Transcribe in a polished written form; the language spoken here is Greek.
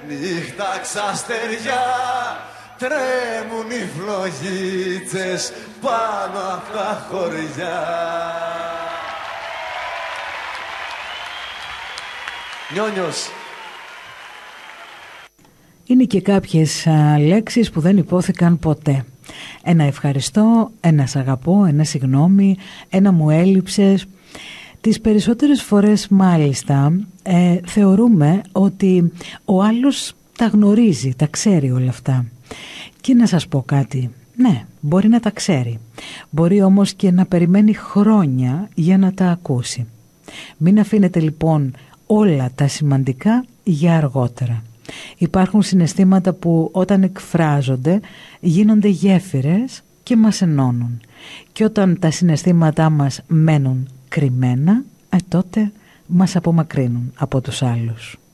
Νύχτα ξαστεριά, τρέμουν οι φλογίτσες πάνω απ' τα χωριά. Νιόνιος. Είναι και κάποιες λέξεις που δεν υπόθηκαν ποτέ. Ένα ευχαριστώ, ένα σ' αγαπώ, ένα συγγνώμη, ένα μου έλειψες. Τις περισσότερες φορές μάλιστα θεωρούμε ότι ο άλλος τα γνωρίζει, τα ξέρει όλα αυτά. Και να σας πω κάτι, ναι, μπορεί να τα ξέρει. Μπορεί όμως και να περιμένει χρόνια για να τα ακούσει. Μην αφήνετε λοιπόν όλα τα σημαντικά για αργότερα. Υπάρχουν συναισθήματα που όταν εκφράζονται γίνονται γέφυρες και μας ενώνουν. Και όταν τα συναισθήματά μας μένουν κρυμμένα, τότε μας απομακρύνουν από τους άλλους.